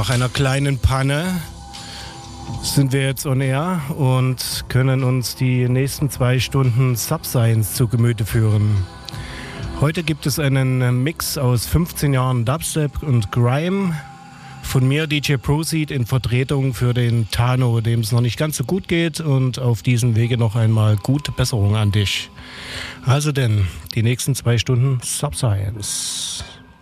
Nach einer kleinen Panne sind wir jetzt on air und können uns die nächsten 2 Stunden Subscience zu Gemüte führen. Heute gibt es einen Mix aus 15 Jahren Dubstep und Grime. Von mir DJ Proceed in Vertretung für den Tano, dem es noch nicht ganz so gut geht, und auf diesem Wege noch einmal gute Besserung an dich. Also denn, die nächsten 2 Stunden Subscience.